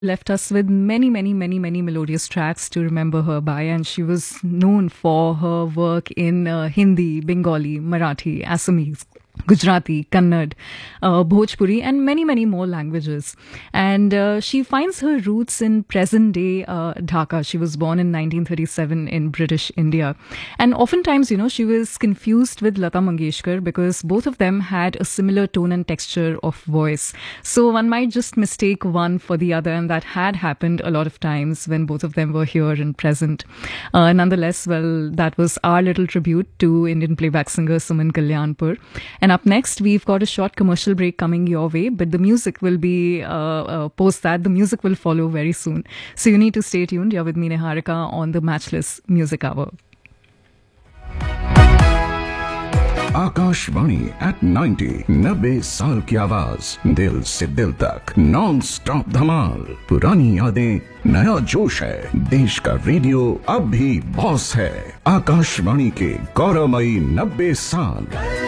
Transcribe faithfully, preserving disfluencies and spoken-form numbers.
left us with many, many, many, many melodious tracks to remember her by, and she was known for her work in uh, Hindi, Bengali, Marathi, Assamese, Gujarati, Kannada, uh, Bhojpuri, and many, many more languages. And uh, she finds her roots in present day uh, Dhaka. She was born in nineteen thirty-seven in British India. And oftentimes, you know, she was confused with Lata Mangeshkar because both of them had a similar tone and texture of voice. So one might just mistake one for the other, and that had happened a lot of times when both of them were here and present. Uh, nonetheless, well, that was our little tribute to Indian playback singer Suman Kalyanpur. And up next, we've got a short commercial break coming your way, but the music will be, uh, uh, post that, the music will follow very soon. So you need to stay tuned. You're with me, Neharika, on the Matchless Music Hour. Akashvani eight ninety नब्बे साल की आवाज दिल से दिल तक non stop धमाल पुरानी यादें नया जोश है देश का रेडियो अब भी बॉस है आकाशवाणी के गौरवमयी नब्बे साल